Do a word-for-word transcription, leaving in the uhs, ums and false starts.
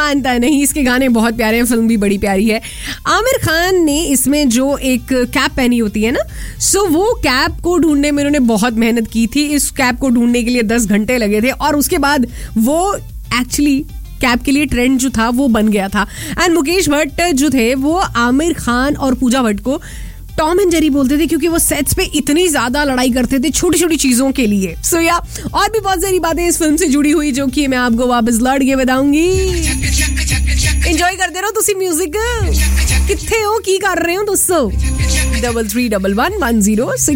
मानता नहीं, इसके गाने बहुत प्यारे हैं, फिल्म भी बड़ी प्यारी है। आमिर खान ने इसमें जो एक कैप पहनी होती है ना, सो वो कैप को ढूंढने में उन्होंने बहुत मेहनत की थी। इस कैप को ढूंढने के लिए दस घंटे लगे थे और उसके बाद वो एक्चुअली कैप के लिए ट्रेंड जो था वो बन गया था। एंड मुकेश भट्ट जो थे वो आमिर खान और पूजा भट्ट को टॉम एंड जेरी बोलते थे क्योंकि वो सेट्स पे इतनी ज्यादा लड़ाई करते थे छोटी छोटी चीजों के लिए। सो या और भी बहुत सारी बातें इस फिल्म से जुड़ी हुई जो कि मैं आपको वापस लौट के बताऊंगी। एंजॉय करते रहो तुसी म्यूजिक। किथे हो की कर रहे हो दोस्तों? Double three double one one zero six